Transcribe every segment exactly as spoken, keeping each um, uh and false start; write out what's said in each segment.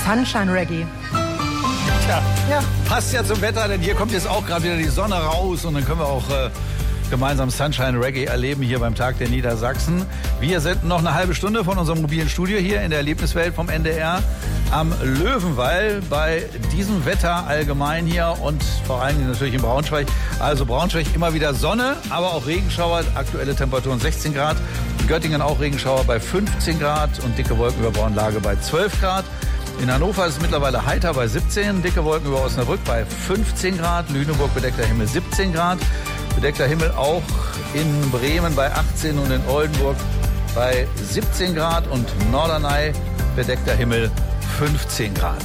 Sunshine Reggae. Tja, Ja. passt ja zum Wetter, denn hier kommt jetzt auch gerade wieder die Sonne raus und dann können wir auch äh, gemeinsam Sunshine Reggae erleben hier beim Tag der Niedersachsen. Wir senden noch eine halbe Stunde von unserem mobilen Studio hier in der Erlebniswelt vom N D R am Löwenwall bei diesem Wetter allgemein hier und vor allem natürlich in Braunschweig. Also Braunschweig immer wieder Sonne, aber auch Regenschauer, aktuelle Temperaturen sechzehn Grad. In Göttingen auch Regenschauer bei fünfzehn Grad und dicke Wolken über Braunlage bei zwölf Grad. In Hannover ist es mittlerweile heiter bei siebzehn, dicke Wolken über Osnabrück bei fünfzehn Grad, Lüneburg bedeckter Himmel siebzehn Grad, bedeckter Himmel auch in Bremen bei achtzehn und in Oldenburg bei siebzehn Grad und Norderney bedeckter Himmel fünfzehn Grad.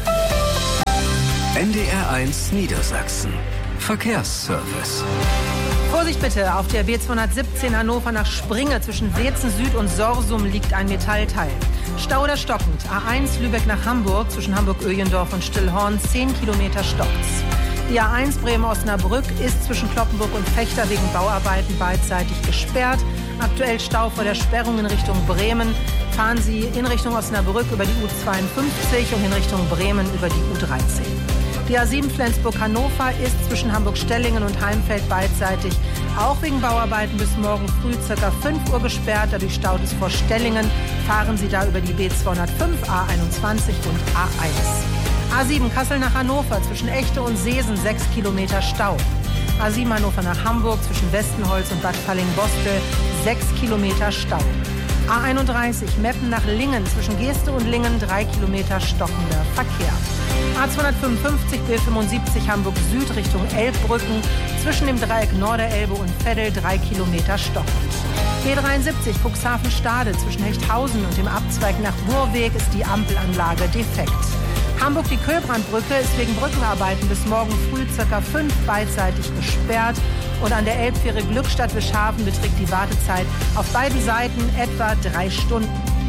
N D R eins Niedersachsen. Verkehrsservice. Vorsicht bitte, auf der B zweihundertsiebzehn Hannover nach Springe zwischen Weetzen Süd und Sorsum liegt ein Metallteil. Stau oder stockend, A eins Lübeck nach Hamburg zwischen Hamburg-Öjendorf und Stillhorn, zehn Kilometer stockt's. Die A eins Bremen-Osnabrück ist zwischen Kloppenburg und Vechta wegen Bauarbeiten beidseitig gesperrt. Aktuell Stau vor der Sperrung in Richtung Bremen. Fahren Sie in Richtung Osnabrück über die U zweiundfünfzig und in Richtung Bremen über die U dreizehn. Die A sieben Flensburg-Hannover ist zwischen Hamburg-Stellingen und Heimfeld beidseitig auch wegen Bauarbeiten bis morgen früh ca. fünf Uhr gesperrt. Dadurch staut es vor Stellingen. Fahren Sie da über die B zweihundertfünf, A einundzwanzig und A eins. A sieben Kassel nach Hannover zwischen Echte und Seesen sechs Kilometer Stau. A sieben Hannover nach Hamburg zwischen Westenholz und Bad Falling-Bostel sechs Kilometer Stau. A einunddreißig Meppen nach Lingen zwischen Geeste und Lingen drei Kilometer stockender Verkehr. A zweihundertfünfundfünfzig B fünfundsiebzig Hamburg Süd Richtung Elbbrücken zwischen dem Dreieck Norderelbe und Veddel drei Kilometer stockend. B dreiundsiebzig Cuxhaven-Stade zwischen Hechthausen und dem Abzweig nach Burweg ist die Ampelanlage defekt. Hamburg die Köhlbrandbrücke ist wegen Brückenarbeiten bis morgen früh ca. fünf beidseitig gesperrt. Und an der Elbfähre Glückstadt-Wischhafen beträgt die Wartezeit auf beiden Seiten etwa drei Stunden.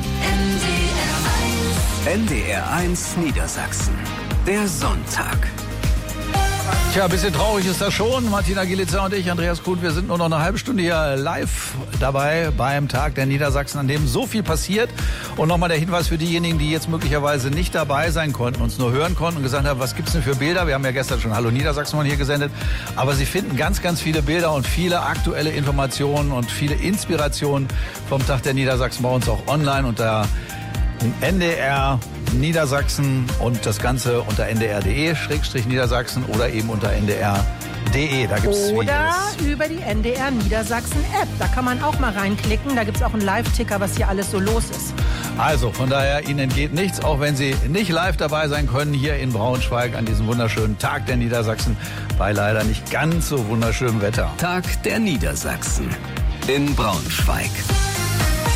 N D R eins Niedersachsen. Der Sonntag. Tja, ein bisschen traurig ist das schon. Martina Gielitzer und ich, Andreas Kuhn, wir sind nur noch eine halbe Stunde hier live dabei beim Tag der Niedersachsen, an dem so viel passiert. Und nochmal der Hinweis für diejenigen, die jetzt möglicherweise nicht dabei sein konnten, uns nur hören konnten und gesagt haben, was gibt's denn für Bilder? Wir haben ja gestern schon Hallo Niedersachsen mal hier gesendet. Aber Sie finden ganz, ganz viele Bilder und viele aktuelle Informationen und viele Inspirationen vom Tag der Niedersachsen bei uns auch online unter N D R Niedersachsen und das Ganze unter N D R punkt de Schrägstrich Niedersachsen oder eben unter N D R punkt de. Da gibt's Oder Videos. über die N D R Niedersachsen App. Da kann man auch mal reinklicken. Da gibt's auch einen Live-Ticker, was hier alles so los ist. Also von daher, Ihnen entgeht nichts, auch wenn Sie nicht live dabei sein können hier in Braunschweig an diesem wunderschönen Tag der Niedersachsen bei leider nicht ganz so wunderschönem Wetter. Tag der Niedersachsen in Braunschweig.